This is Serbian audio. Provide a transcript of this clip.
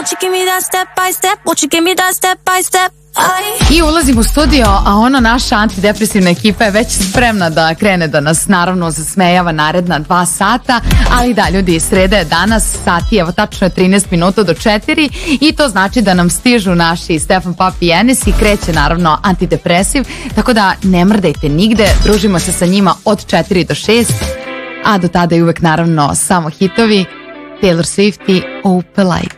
Won't you give me that step by step? Won't you give me that step by step? I ulazim u studio, a ono naša antidepresivna ekipa je već spremna da krene da nas naravno zasmejava naredna 2 sata, ali da ljudi, sreda je danas, sati evo tačno je 13 minuta do 4 i to znači da nam stižu naši Stefan, Papi i Enes i kreće naravno antidepresiv, tako da ne mrdajte nigde, družimo se sa njima od 4 do 6, a do tada je uvek naravno samo hitovi. Taylor Swift i Opalite.